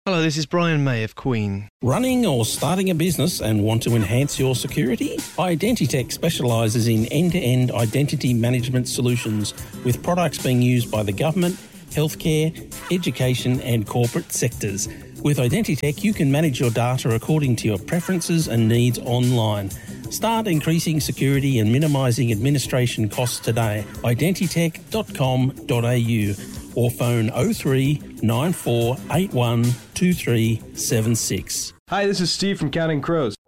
Hello, this is Brian May of Queen. Running or starting a business and want to enhance your security? Identitech specialises in end-to-end identity management solutions with products being used by the government, healthcare, education and corporate sectors. With Identitech, you can manage your data according to your preferences and needs online. Start increasing security and minimising administration costs today. Identitech.com.au or phone 03 9481 2376. Hi, this is Steve from Counting Crows.